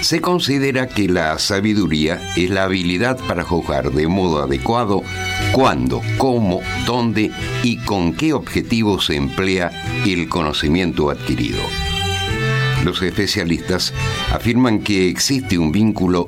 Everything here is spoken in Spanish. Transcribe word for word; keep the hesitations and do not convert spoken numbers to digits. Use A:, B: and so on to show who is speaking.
A: Se considera que la sabiduría es la habilidad para juzgar de modo adecuado cuándo, cómo, dónde y con qué objetivo se emplea el conocimiento adquirido. Los especialistas afirman que existe un vínculo